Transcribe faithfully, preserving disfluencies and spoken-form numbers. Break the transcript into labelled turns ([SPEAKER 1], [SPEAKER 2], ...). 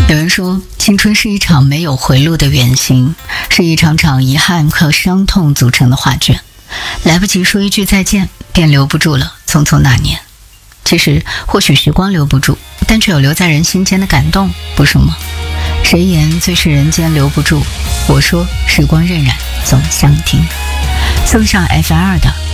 [SPEAKER 1] 有人说，青春是一场没有回路的远行，是一场场遗憾和伤痛组成的画卷。来不及说一句再见，便留不住了匆匆那年。其实，或许时光留不住，但却有留在人心间的感动，不是吗？谁言最是人间留不住？我说，时光荏苒总相听。送上 F L 的